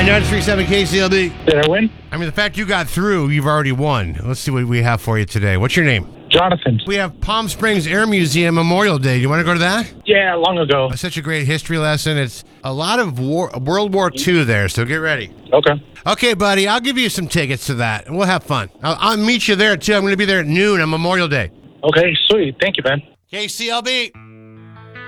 93.7 KCLB. Did I win? I mean, the fact you got through, you've already won. Let's see what we have for you today. What's your name? Jonathan. We have Palm Springs Air Museum Memorial Day. You want to go to that? Yeah, long ago. It's such a great history lesson. It's a lot of World War II there, so get ready. Okay. Okay, buddy, I'll give you some tickets to that, and we'll have fun. I'll meet you there, too. I'm going to be there at noon on Memorial Day. Okay, sweet. Thank you, man. KCLB.